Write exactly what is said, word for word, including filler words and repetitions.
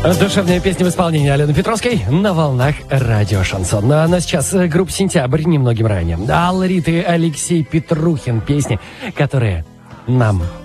Душевная песня в исполнении Алены Петровской на волнах радио Шансон. Ну, а на сейчас группа «Сентябрь» немногим ранее. Алла Рита и Алексей Петрухин. Песни, которые нам